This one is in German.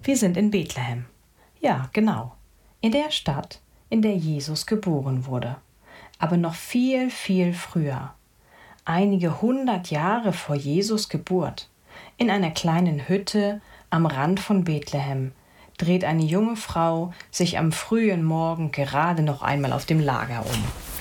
Wir sind in Bethlehem. Ja, genau. In der Stadt, in der Jesus geboren wurde. Aber noch viel, viel früher. Einige 100 Jahre vor Jesus Geburt. In einer kleinen Hütte am Rand von Bethlehem dreht eine junge Frau sich am frühen Morgen gerade noch einmal auf dem Lager um.